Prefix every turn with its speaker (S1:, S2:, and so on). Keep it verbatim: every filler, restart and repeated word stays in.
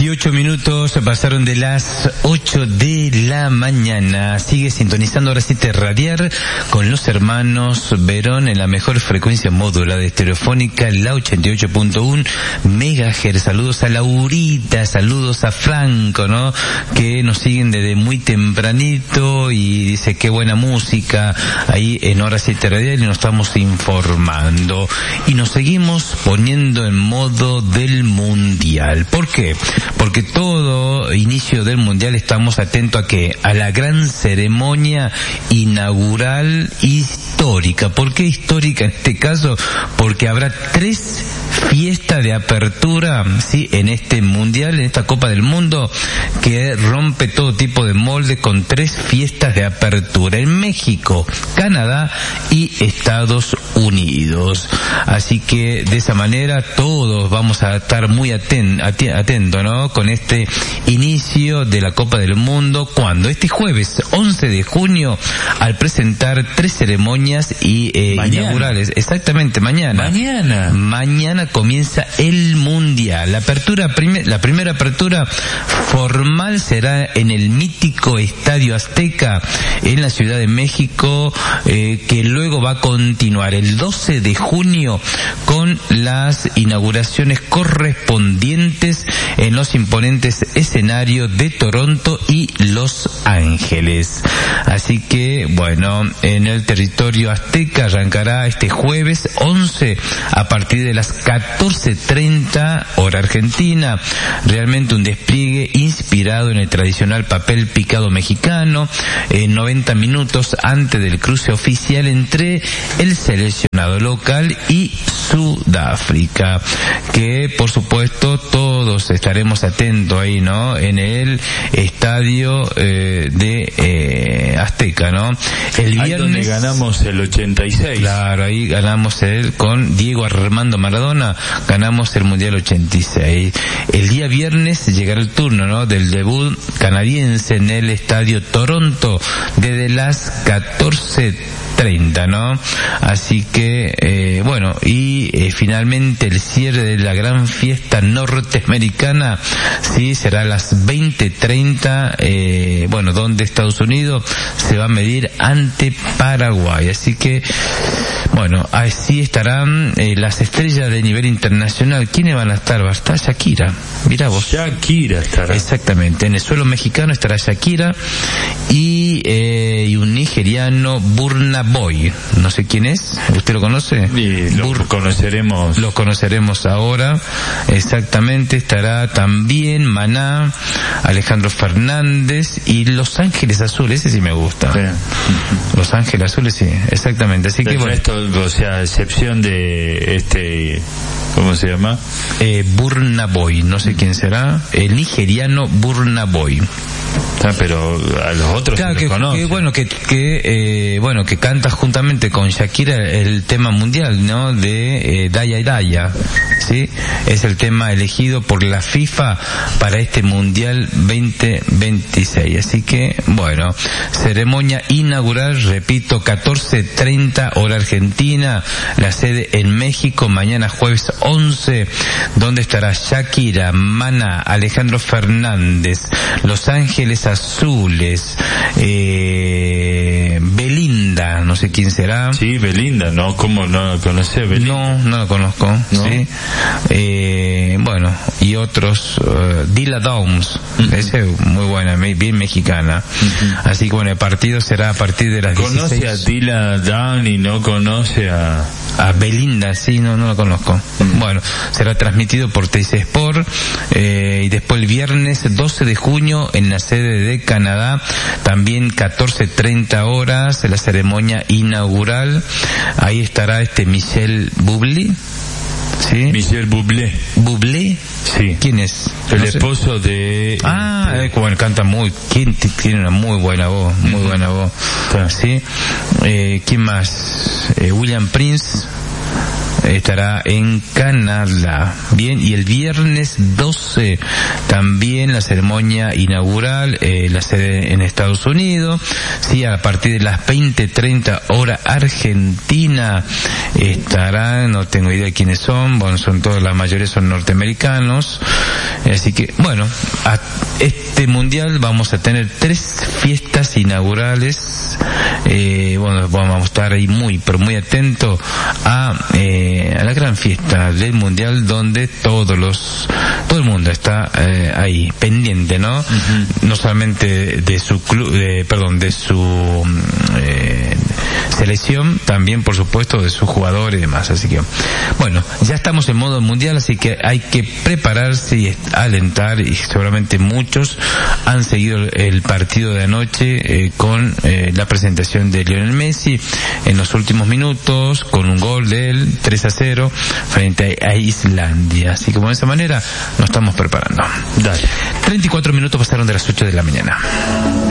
S1: y ocho minutos pasaron de las ocho de la mañana. Sigue sintonizando ahora sí te Radiar con los hermanos Verón en la mejor frecuencia módula de Estereofónica, la ochenta y ocho punto uno megahertz. Saludos a Laurita, saludos a Franco, ¿no? Que nos siguen desde muy tempranito y dice qué buena música ahí en Hora sí te Radiar y nos estamos informando. Y nos seguimos poniendo en modo del Mundial. ¿Por qué? Porque todo inicio del Mundial estamos atentos a ¿qué? A la gran ceremonia inaugural histórica. ¿Por qué histórica en este caso? Porque habrá tres fiestas de apertura, sí, en este Mundial, en esta Copa del Mundo, que rompe todo tipo de molde con tres fiestas de apertura en México, Canadá y Estados Unidos. Así que de esa manera todos vamos a estar muy aten- atentos, ¿no? Con este inicio de la Copa del Mundo, cuando este jueves once de junio, al presentar tres ceremonias y eh, inaugurales, exactamente mañana.
S2: Mañana.
S1: Mañana comienza el Mundial. La apertura, prime- la primera apertura formal será en el mítico Estadio Azteca en la Ciudad de México, eh, que luego va a continuar el doce de junio con las inauguraciones correspondientes en los imponentes escenarios de Toronto y Los Ángeles. Así que, bueno, en el territorio azteca arrancará este jueves once a partir de las catorce treinta hora argentina. Realmente un despliegue inspirado en el tradicional papel picado mexicano, en noventa minutos antes del cruce oficial entre el seleccionado local y Sudáfrica, que por supuesto todos estaremos atentos ahí, ¿no? En el estadio eh, de eh, Azteca, ¿no? El viernes,
S2: ahí donde ganamos el ochenta y seis.
S1: Claro, ahí ganamos el con Diego Armando Maradona, ganamos el Mundial ochenta y seis. El día viernes llegará el turno, ¿no? Del debut canadiense en el estadio Toronto desde las catorce treinta, ¿no? Así que, eh, bueno, y eh, finalmente el cierre de la gran fiesta norteamericana, sí, será a las veinte treinta, eh, bueno, donde Estados Unidos se va a medir ante Paraguay. Así que, bueno, así estarán eh, las estrellas de nivel internacional. ¿Quiénes van a estar? Va a estar Shakira. Mirá vos.
S2: Shakira estará.
S1: Exactamente. En el suelo mexicano estará Shakira y, eh, y un nigeriano, Burna Boy. No sé quién es. ¿Usted lo conoce?
S2: Y lo Bur- conoceremos.
S1: Lo conoceremos ahora. Exactamente. Estará también Maná, Alejandro Fernández y Los Ángeles Azules. Ese sí me gusta. Sí. Los Ángeles Azules, sí. Exactamente. Así que
S2: bueno. Esto, o sea, a excepción de este, ¿cómo se llama?
S1: Eh, Burna Boy. No sé quién será. El nigeriano Burna Boy.
S2: Ah, pero a los otros
S1: claro,
S2: se
S1: que,
S2: los conoce.
S1: que bueno que que eh, bueno que canta juntamente con Shakira el tema mundial, ¿no? De eh, Daya y Daya, sí, es el tema elegido por la FIFA para este mundial veinte veintiséis. Así que bueno, ceremonia inaugural, repito, catorce treinta hora argentina, la sede en México, mañana jueves once, donde estará Shakira, Maná, Alejandro Fernández, Los Ángeles Azules, eh, Belinda, no sé quién será.
S2: Sí, Belinda, ¿no? ¿Cómo no la conoce Belinda?
S1: No, no la conozco, ¿no? Sí. Eh, bueno, y otros, uh, Dila Downs, uh-huh. Ese muy buena, bien mexicana. Uh-huh. Así que bueno, el partido será a partir de las
S2: ¿Conoce
S1: dieciséis.
S2: a Dila Down y no conoce a...
S1: A Belinda, sí, no, no la conozco. Uh-huh. Bueno, será transmitido por T C Sport, eh, y después el viernes doce de junio en la sede de Canadá, también catorce treinta horas, la ceremonia inaugural. Ahí estará este Michel Bublé. ¿Sí?
S2: Michel Bublé.
S1: ¿Bublé?
S2: Sí.
S1: ¿Quién es?
S2: El
S1: no sé.
S2: esposo de...
S1: Ah, eh, bueno, canta muy... ¿Quién t- tiene una muy buena voz? Muy uh-huh. buena voz. Claro. ¿Sí? Eh, ¿Quién más? Eh, William Prince. estará en Canadá. Bien, y el viernes doce también la ceremonia inaugural, eh, la sede en Estados Unidos, sí, a partir de las veinte treinta hora Argentina estarán, no tengo idea de quiénes son, bueno, son todos, la mayoría son norteamericanos, así que, bueno, a este mundial vamos a tener tres fiestas inaugurales, eh, bueno, vamos a estar ahí muy, pero muy atentos a, eh, a la gran fiesta del mundial, donde todos los, todo el mundo está eh, ahí, pendiente, ¿no? Uh-huh. No solamente de su club, de, perdón, de su eh, selección, también por supuesto de sus jugadores y demás, así que, bueno, ya estamos en modo mundial, así que hay que prepararse y alentar, y seguramente muchos han seguido el partido de anoche eh, con eh, la presentación de Lionel Messi en los últimos minutos, con un gol de él, tres a cero, frente a Islandia, así que de esa manera nos estamos preparando. Dale. treinta y cuatro minutos pasaron de las ocho de la mañana.